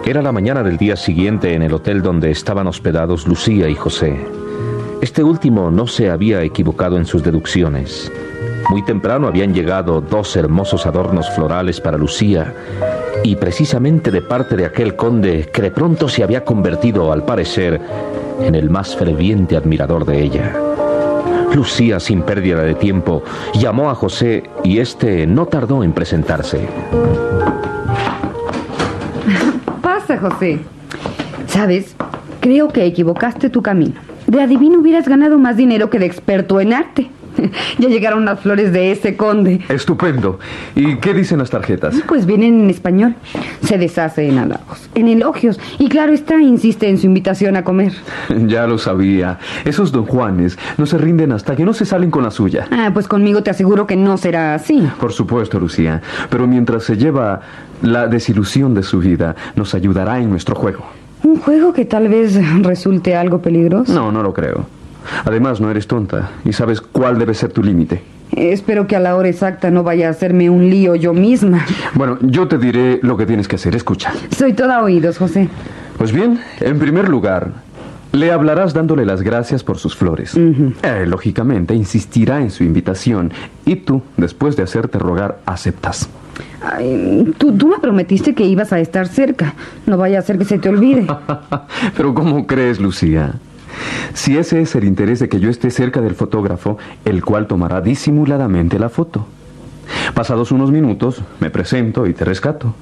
Era la mañana del día siguiente en el hotel donde estaban hospedados Lucía y José. Este último no se había equivocado en sus deducciones. Muy temprano habían llegado 2 hermosos adornos florales para Lucía, y precisamente de parte de aquel conde que de pronto se había convertido, al parecer, en el más ferviente admirador de ella. Lucía, sin pérdida de tiempo, llamó a José y éste no tardó en presentarse. Pasa, José. ¿Sabes? Creo que equivocaste tu camino. De adivino hubieras ganado más dinero que de experto en arte. Ya llegaron las flores de ese conde. Estupendo. ¿Y qué dicen las tarjetas? Pues vienen en español. Se deshace en halagos, en elogios. Y claro está, insiste en su invitación a comer. Ya lo sabía. Esos don Juanes no se rinden hasta que no se salen con la suya. Pues conmigo te aseguro que no será así. Por supuesto, Lucía. Pero mientras se lleva la desilusión de su vida, nos ayudará en nuestro juego. ¿Un juego que tal vez resulte algo peligroso? No, no lo creo. Además, no eres tonta y sabes cuál debe ser tu límite. Espero que a la hora exacta no vaya a hacerme un lío yo misma. Bueno, yo te diré lo que tienes que hacer. Escucha. Soy toda oídos, José. Pues bien, en primer lugar, le hablarás dándole las gracias por sus flores. Lógicamente, insistirá en su invitación y tú, después de hacerte rogar, aceptas. Ay, tú me prometiste que ibas a estar cerca. No vaya a ser que se te olvide. Pero ¿cómo crees, Lucía? Si ese es el interés de que yo esté cerca del fotógrafo, el cual tomará disimuladamente la foto. Pasados unos minutos, me presento y te rescato.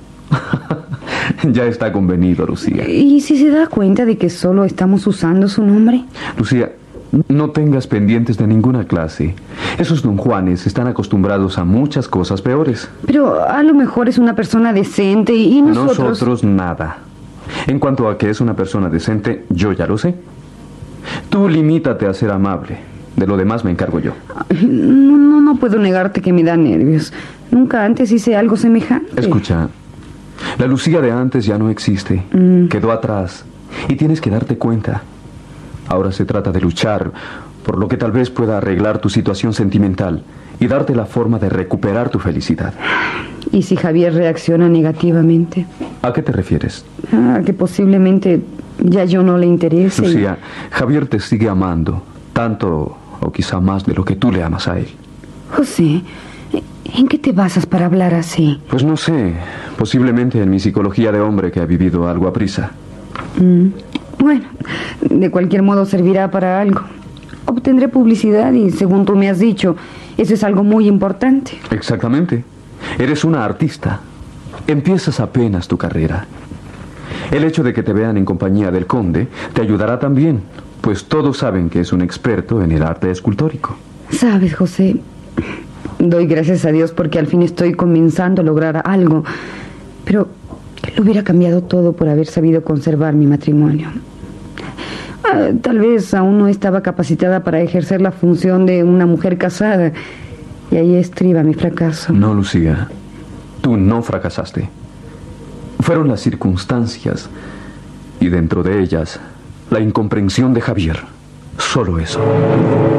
Ya está convenido, Lucía. ¿Y si se da cuenta de que solo estamos usando su nombre? Lucía, no tengas pendientes de ninguna clase. Esos don Juanes están acostumbrados a muchas cosas peores. Pero a lo mejor es una persona decente y nosotros... Nosotros nada. En cuanto a que es una persona decente, yo ya lo sé. Tú limítate a ser amable. De lo demás me encargo yo. No puedo negarte que me da nervios. Nunca antes hice algo semejante. Escucha, la Lucía de antes ya no existe. Quedó atrás. Y tienes que darte cuenta. Ahora se trata de luchar por lo que tal vez pueda arreglar tu situación sentimental y darte la forma de recuperar tu felicidad. ¿Y si Javier reacciona negativamente? ¿A qué te refieres? Que posiblemente ya yo no le interese. Lucía, Javier te sigue amando, tanto o quizá más de lo que tú le amas a él. José, ¿en qué te basas para hablar así? Pues no sé, posiblemente en mi psicología de hombre que ha vivido algo a prisa. Bueno, de cualquier modo servirá para algo. Obtendré publicidad y, según tú me has dicho, eso es algo muy importante. Exactamente. Eres una artista. Empiezas apenas tu carrera. El hecho de que te vean en compañía del conde te ayudará también, pues todos saben que es un experto en el arte escultórico. Sabes, José, doy gracias a Dios porque al fin estoy comenzando a lograr algo. Pero lo hubiera cambiado todo por haber sabido conservar mi matrimonio. Tal vez aún no estaba capacitada para ejercer la función de una mujer casada. Y ahí estriba mi fracaso. No, Lucía, tú no fracasaste. Fueron las circunstancias y dentro de ellas la incomprensión de Javier. Solo eso.